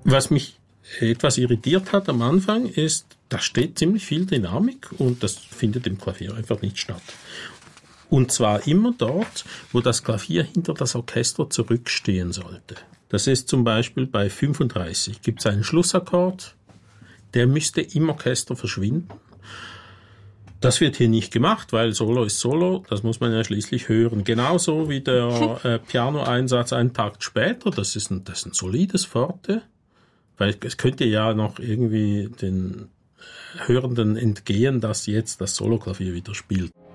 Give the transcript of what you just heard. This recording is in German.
Was mich etwas irritiert hat am Anfang ist, da steht ziemlich viel Dynamik und das findet im Klavier einfach nicht statt. Und zwar immer dort, wo das Klavier hinter das Orchester zurückstehen sollte. Das ist zum Beispiel bei 35. Gibt es einen Schlussakkord, der müsste im Orchester verschwinden. Das wird hier nicht gemacht, weil Solo ist Solo, das muss man ja schließlich hören. Genauso wie der Piano-Einsatz einen Takt später, das ist ein solides Forte, weil es könnte ja noch irgendwie den Hörenden entgehen, dass jetzt das Soloklavier wieder spielt.